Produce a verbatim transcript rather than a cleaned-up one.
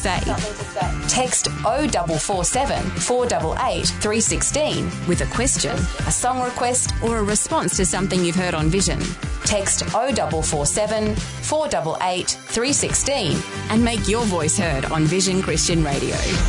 say. Text oh four four seven, four eight eight, three one six with a question, a song request, or a response to something you've heard on Vision. Text oh four four seven, four eight eight, three one six and make your voice heard on Vision Christian Radio.